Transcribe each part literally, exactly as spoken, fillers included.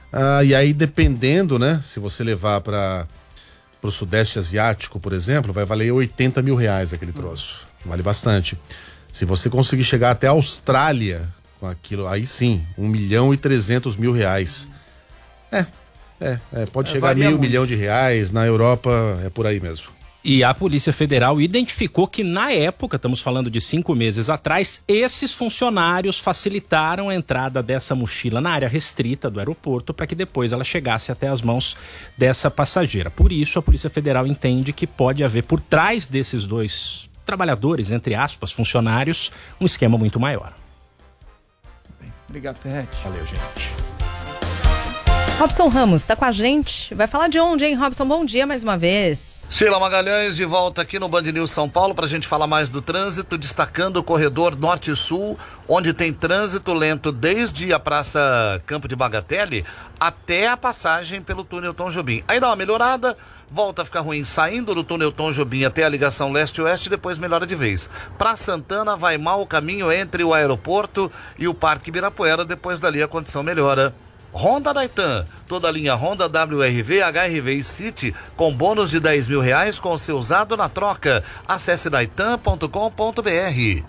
Ah, e aí, dependendo, né? Se você levar para o Sudeste Asiático, por exemplo, vai valer oitenta mil reais aquele troço. Vale bastante. Se você conseguir chegar até a Austrália com aquilo, aí sim, um milhão e trezentos mil reais. É, é, é pode é, chegar a meio muito. milhão de reais. Na Europa é por aí mesmo. E a Polícia Federal identificou que na época, estamos falando de cinco meses atrás, esses funcionários facilitaram a entrada dessa mochila na área restrita do aeroporto para que depois ela chegasse até as mãos dessa passageira. Por isso, a Polícia Federal entende que pode haver por trás desses dois trabalhadores, entre aspas, funcionários, um esquema muito maior. Bem, obrigado, Ferretti. Valeu, gente. Robson Ramos está com a gente. Vai falar de onde, hein, Robson? Bom dia mais uma vez. Sheila Magalhães de volta aqui no Band News São Paulo para a gente falar mais do trânsito, destacando o corredor Norte-Sul, onde tem trânsito lento desde a Praça Campo de Bagatelle até a passagem pelo túnel Tom Jobim. Aí dá uma melhorada, volta a ficar ruim saindo do túnel Tom Jobim até a ligação leste-oeste, depois melhora de vez. Para Santana vai mal o caminho entre o aeroporto e o Parque Ibirapuera, depois dali a condição melhora. Honda Daitan, toda a linha Honda W R V, H R V e City com bônus de dez mil reais com o seu usado na troca. Acesse daitan ponto com ponto b r.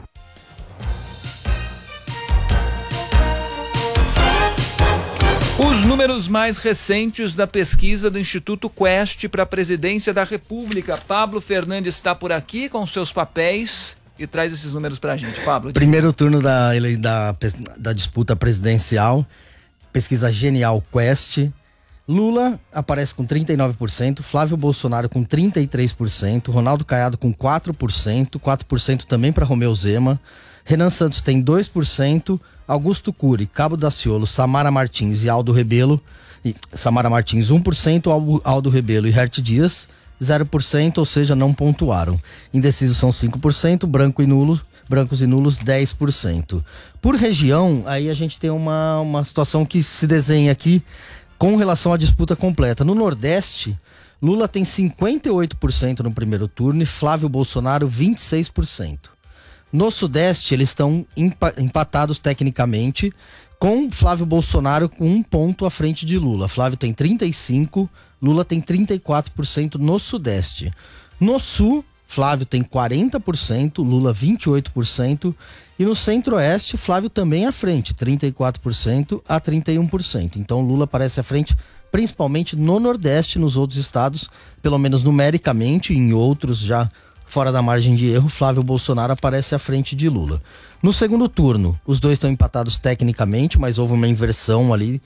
Os números mais recentes da pesquisa do Instituto Quest para a Presidência da República. Pablo Fernandes está por aqui com seus papéis e traz esses números para a gente. Pablo. Primeiro turno da, da, da disputa presidencial. Pesquisa Genial Quest. Lula aparece com trinta e nove por cento, Flávio Bolsonaro com trinta e três por cento, Ronaldo Caiado com quatro por cento, quatro por cento também para Romeu Zema, Renan Santos tem dois por cento, Augusto Cury, Cabo Daciolo, Samara Martins e Aldo Rebelo, e Samara Martins um por cento, Aldo Rebelo e Hert Dias zero por cento, ou seja, não pontuaram. Indecisos são cinco por cento, branco e nulo brancos e nulos dez por cento. Por região, aí a gente tem uma, uma situação que se desenha aqui com relação à disputa completa. No Nordeste, Lula tem cinquenta e oito por cento no primeiro turno e Flávio Bolsonaro vinte e seis por cento. No Sudeste, eles estão empa- empatados tecnicamente, com Flávio Bolsonaro com um ponto à frente de Lula. Flávio tem trinta e cinco por cento, Lula tem trinta e quatro por cento no Sudeste. No Sul, Flávio tem quarenta por cento, Lula vinte e oito por cento. E no Centro-Oeste, Flávio também à frente, trinta e quatro por cento a trinta e um por cento. Então Lula aparece à frente principalmente no Nordeste, nos outros estados, pelo menos numericamente, em outros já fora da margem de erro, Flávio Bolsonaro aparece à frente de Lula. No segundo turno, os dois estão empatados tecnicamente, mas houve uma inversão ali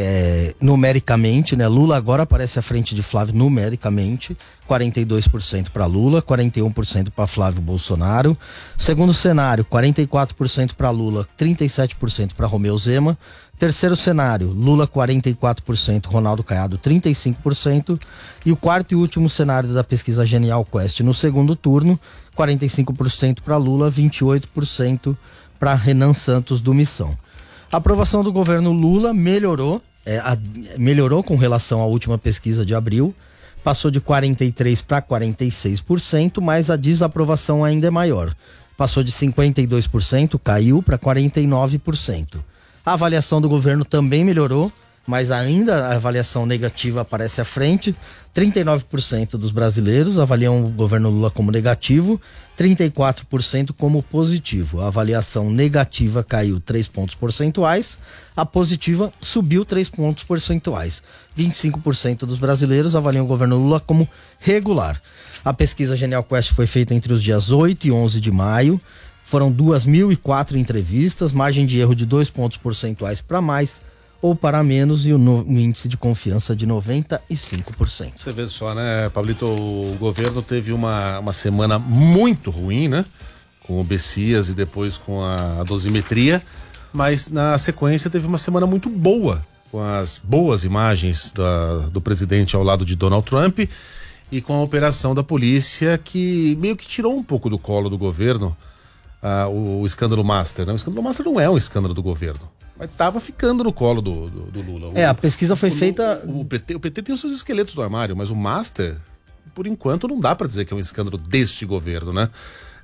É, numericamente, né? Lula agora aparece à frente de Flávio numericamente, quarenta e dois por cento para Lula, quarenta e um por cento para Flávio Bolsonaro. Segundo cenário, quarenta e quatro por cento para Lula, trinta e sete por cento para Romeu Zema. Terceiro cenário, Lula quarenta e quatro por cento, Ronaldo Caiado trinta e cinco por cento. E o quarto e último cenário da pesquisa Genial Quest no segundo turno, quarenta e cinco por cento para Lula, vinte e oito por cento para Renan Santos do Missão. A aprovação do governo Lula melhorou, é, a, melhorou com relação à última pesquisa de abril, passou de quarenta e três por cento para quarenta e seis por cento, mas a desaprovação ainda é maior. Passou de cinquenta e dois por cento, caiu para quarenta e nove por cento. A avaliação do governo também melhorou, mas ainda a avaliação negativa aparece à frente. trinta e nove por cento dos brasileiros avaliam o governo Lula como negativo, trinta e quatro por cento como positivo. A avaliação negativa caiu três pontos percentuais, a positiva subiu três pontos percentuais. vinte e cinco por cento dos brasileiros avaliam o governo Lula como regular. A pesquisa Genial Quest foi feita entre os dias oito e onze de maio. Foram duas mil e quatro entrevistas, margem de erro de dois pontos percentuais para mais ou para menos e o, no, o índice de confiança de noventa e cinco por cento. Você vê só, né, Pablito, o governo teve uma, uma semana muito ruim, né? Com o Bessias e depois com a, a dosimetria, mas na sequência teve uma semana muito boa, com as boas imagens da, do presidente ao lado de Donald Trump e com a operação da polícia que meio que tirou um pouco do colo do governo ah, o, o escândalo Master, né? O escândalo Master não é um escândalo do governo. Mas estava ficando no colo do, do, do Lula. O, é, a pesquisa foi o, feita... O, o, P T, o P T tem os seus esqueletos no armário, mas o Master, por enquanto, não dá para dizer que é um escândalo deste governo, né?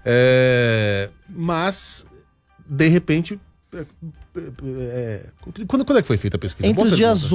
É, mas, de repente... É, é, quando, quando é que foi feita a pesquisa? Entre os dias